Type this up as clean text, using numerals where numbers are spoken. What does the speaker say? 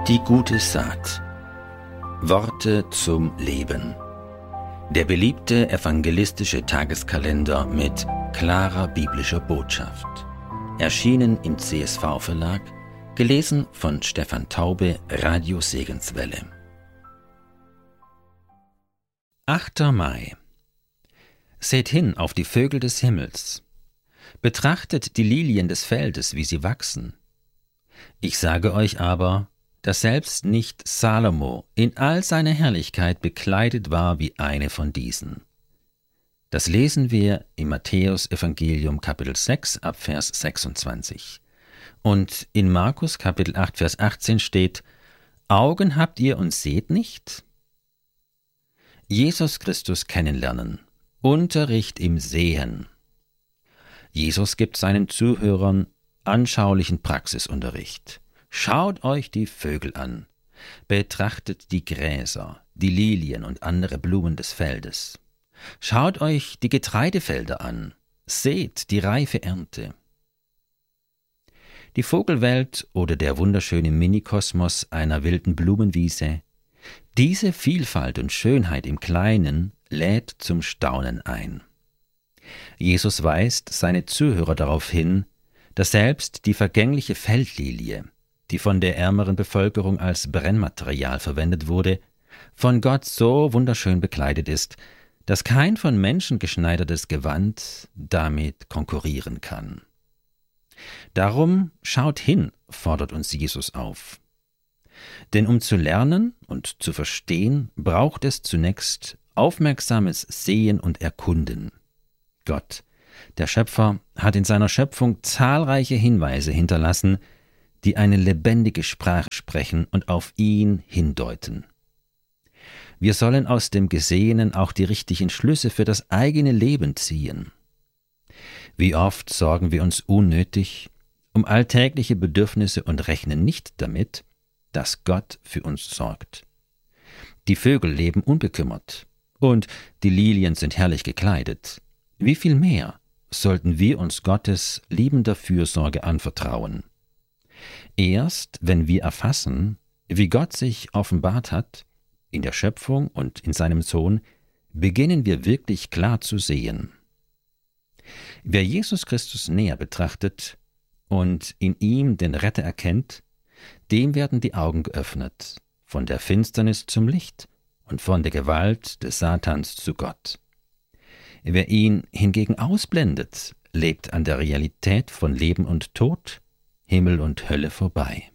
Die gute Saat. Worte zum Leben. Der beliebte evangelistische Tageskalender mit klarer biblischer Botschaft. Erschienen im CSV-Verlag, gelesen von Stefan Taube, Radio Segenswelle. 8. Mai. Seht hin auf die Vögel des Himmels. Betrachtet die Lilien des Feldes, wie sie wachsen. Ich sage euch aber, dass selbst nicht Salomo in all seiner Herrlichkeit bekleidet war wie eine von diesen. Das lesen wir im Matthäus-Evangelium Kapitel 6 ab Vers 26. Und in Markus Kapitel 8 Vers 18 steht: Augen habt ihr und seht nicht? Jesus Christus kennenlernen. Unterricht im Sehen. Jesus gibt seinen Zuhörern anschaulichen Praxisunterricht. Schaut euch die Vögel an, betrachtet die Gräser, die Lilien und andere Blumen des Feldes. Schaut euch die Getreidefelder an, seht die reife Ernte. Die Vogelwelt oder der wunderschöne Minikosmos einer wilden Blumenwiese, diese Vielfalt und Schönheit im Kleinen lädt zum Staunen ein. Jesus weist seine Zuhörer darauf hin, dass selbst die vergängliche Feldlilie, die von der ärmeren Bevölkerung als Brennmaterial verwendet wurde, von Gott so wunderschön bekleidet ist, dass kein von Menschen geschneidertes Gewand damit konkurrieren kann. Darum schaut hin, fordert uns Jesus auf. Denn um zu lernen und zu verstehen, braucht es zunächst aufmerksames Sehen und Erkunden. Gott, der Schöpfer, hat in seiner Schöpfung zahlreiche Hinweise hinterlassen, die eine lebendige Sprache sprechen und auf ihn hindeuten. Wir sollen aus dem Gesehenen auch die richtigen Schlüsse für das eigene Leben ziehen. Wie oft sorgen wir uns unnötig um alltägliche Bedürfnisse und rechnen nicht damit, dass Gott für uns sorgt. Die Vögel leben unbekümmert und die Lilien sind herrlich gekleidet. Wie viel mehr sollten wir uns Gottes liebender Fürsorge anvertrauen? Erst wenn wir erfassen, wie Gott sich offenbart hat, in der Schöpfung und in seinem Sohn, beginnen wir wirklich klar zu sehen. Wer Jesus Christus näher betrachtet und in ihm den Retter erkennt, dem werden die Augen geöffnet, von der Finsternis zum Licht und von der Gewalt des Satans zu Gott. Wer ihn hingegen ausblendet, lebt an der Realität von Leben und Tod, Himmel und Hölle vorbei.